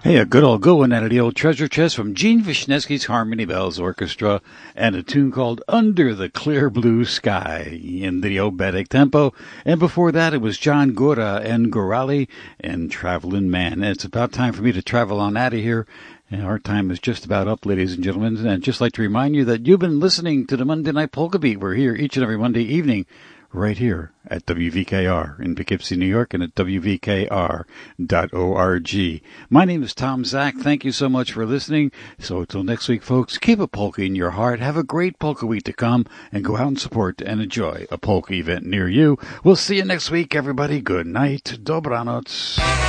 Hey, a good old good one out of the old treasure chest from Gene Wisniewski's Harmony Bells Orchestra and a tune called Under the Clear Blue Sky in the oberek tempo. And before that, it was John Gora and Gorali and Travelin' Man. And it's about time for me to travel on out of here. And our time is just about up, ladies and gentlemen. And I'd just like to remind you that you've been listening to the Monday Night Polka Beat. We're here each and every Monday evening right here at WVKR in Poughkeepsie, New York, and at WVKR.org. My name is Tom Zach. Thank you so much for listening. So until next week, folks, keep a polka in your heart. Have a great polka week to come, and go out and support and enjoy a polka event near you. We'll see you next week, everybody. Good night. Dobranoc.